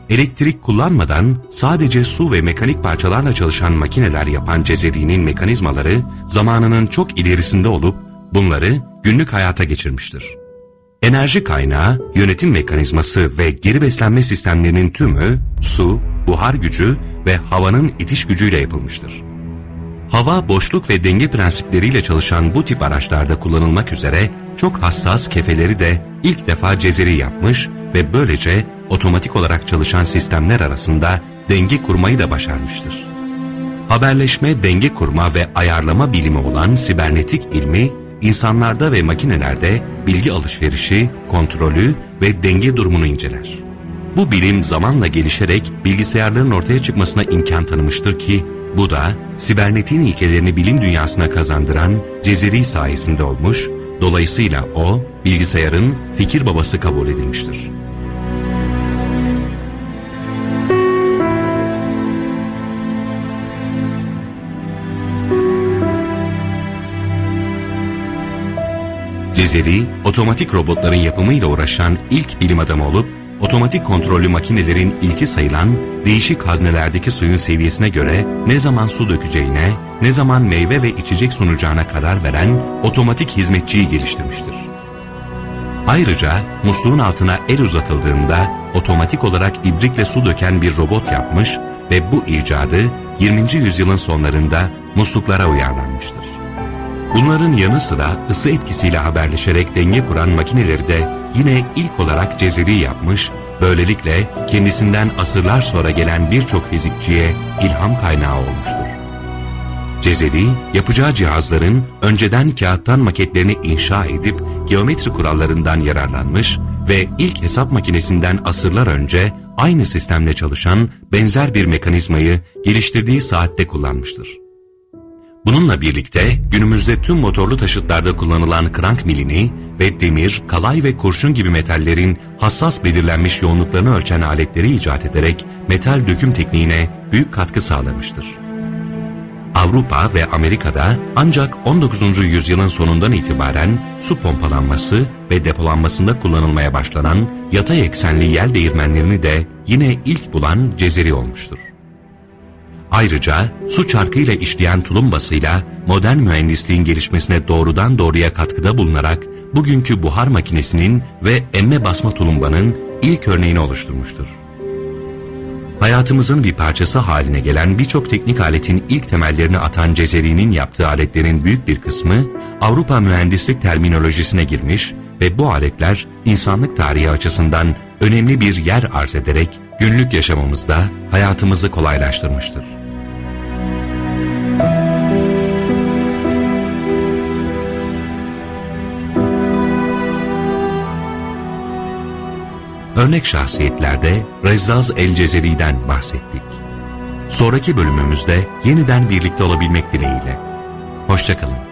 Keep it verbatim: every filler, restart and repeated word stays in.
elektrik kullanmadan sadece su ve mekanik parçalarla çalışan makineler yapan Cezeri'nin mekanizmaları zamanının çok ilerisinde olup bunları günlük hayata geçirmiştir. Enerji kaynağı, yönetim mekanizması ve geri beslenme sistemlerinin tümü su, buhar gücü ve havanın itiş gücüyle yapılmıştır. Hava, boşluk ve denge prensipleriyle çalışan bu tip araçlarda kullanılmak üzere çok hassas kefeleri de ilk defa Cezeri yapmış ve böylece otomatik olarak çalışan sistemler arasında denge kurmayı da başarmıştır. Haberleşme, denge kurma ve ayarlama bilimi olan sibernetik ilmi, insanlarda ve makinelerde bilgi alışverişi, kontrolü ve denge durumunu inceler. Bu bilim zamanla gelişerek bilgisayarların ortaya çıkmasına imkan tanımıştır ki, bu da sibernetiğin ilkelerini bilim dünyasına kazandıran Cezeri sayesinde olmuş, dolayısıyla o, bilgisayarın fikir babası kabul edilmiştir. Cezeri, otomatik robotların yapımıyla uğraşan ilk bilim adamı olup, otomatik kontrollü makinelerin ilki sayılan değişik haznelerdeki suyun seviyesine göre ne zaman su dökeceğine, ne zaman meyve ve içecek sunacağına karar veren otomatik hizmetçiyi geliştirmiştir. Ayrıca musluğun altına el uzatıldığında otomatik olarak ibrikle su döken bir robot yapmış ve bu icadı yirminci yüzyılın sonlarında musluklara uyarlanmıştır. Bunların yanı sıra ısı etkisiyle haberleşerek denge kuran makineleri de yine ilk olarak Cezeri yapmış, böylelikle kendisinden asırlar sonra gelen birçok fizikçiye ilham kaynağı olmuştur. Cezeri, yapacağı cihazların önceden kağıttan maketlerini inşa edip geometri kurallarından yararlanmış ve ilk hesap makinesinden asırlar önce aynı sistemle çalışan benzer bir mekanizmayı geliştirdiği saatte kullanmıştır. Bununla birlikte günümüzde tüm motorlu taşıtlarda kullanılan krank milini ve demir, kalay ve kurşun gibi metallerin hassas belirlenmiş yoğunluklarını ölçen aletleri icat ederek metal döküm tekniğine büyük katkı sağlamıştır. Avrupa ve Amerika'da ancak on dokuzuncu yüzyılın sonundan itibaren su pompalanması ve depolanmasında kullanılmaya başlanan yatay eksenli yel değirmenlerini de yine ilk bulan Cezeri olmuştur. Ayrıca su çarkıyla işleyen tulumbasıyla modern mühendisliğin gelişmesine doğrudan doğruya katkıda bulunarak bugünkü buhar makinesinin ve emme basma tulumbanın ilk örneğini oluşturmuştur. Hayatımızın bir parçası haline gelen birçok teknik aletin ilk temellerini atan Cezeri'nin yaptığı aletlerin büyük bir kısmı Avrupa mühendislik terminolojisine girmiş ve bu aletler insanlık tarihi açısından önemli bir yer arz ederek günlük yaşamımızda hayatımızı kolaylaştırmıştır. Örnek şahsiyetlerde Rezzaz el-Cezeri'den bahsettik. Sonraki bölümümüzde yeniden birlikte olabilmek dileğiyle. Hoşça kalın.